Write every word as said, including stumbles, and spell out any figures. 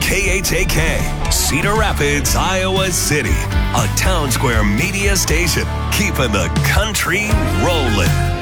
K H A K, Cedar Rapids, Iowa City. A Town Square Media station, keeping the country rolling.